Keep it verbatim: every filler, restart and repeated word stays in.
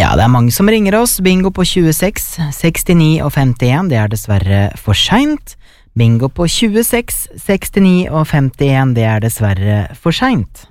Ja, det er mange som ringer oss. Bingo på tjueseks, sekstini og femtien, det er dessverre for sent. Bingo på tjueseks, sekstini og femtien, det er dessverre for sent.